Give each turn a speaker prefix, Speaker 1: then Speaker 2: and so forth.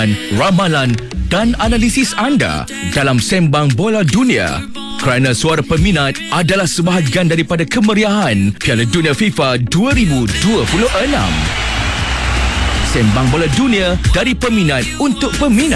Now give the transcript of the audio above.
Speaker 1: ramalan dan analisis anda dalam Sembang Bola Dunia. Kerana suara peminat adalah sebahagian daripada kemeriahan Piala Dunia FIFA 2026. Sembang Bola Dunia dari peminat untuk peminat.